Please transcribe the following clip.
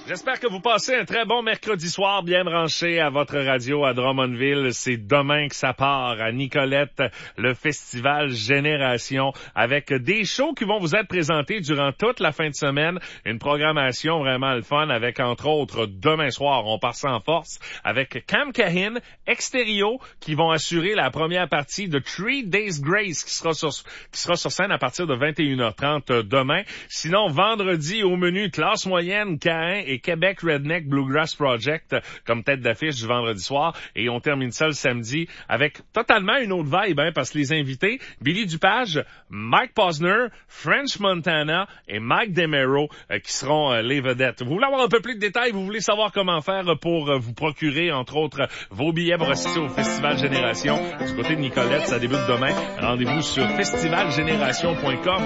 J'espère que vous passez un très bon mercredi soir bien branché à votre radio à Drummondville. C'est demain que ça part à Nicolette, le festival Génération, avec des shows qui vont vous être présentés durant toute la fin de semaine. Une programmation vraiment le fun avec, entre autres, demain soir, on part ça en force, avec Cam Cahin, Extérieur, qui vont assurer la première partie de 3 Days Grace, qui sera sur scène à partir de 21h30 demain. Sinon, vendredi, au menu, classe moyenne, Cahin et Québec Redneck Bluegrass Project comme tête d'affiche du vendredi soir. Et on termine ça le samedi avec totalement une autre vibe, parce que les invités, Billy Dupage, Mike Posner, French Montana et Mike DeMero qui seront les vedettes. Vous voulez avoir un peu plus de détails, vous voulez savoir comment faire pour vous procurer, entre autres, vos billets pour assister au Festival Génération. Du côté de Nicolette, ça débute demain. Rendez-vous sur festivalgénération.com.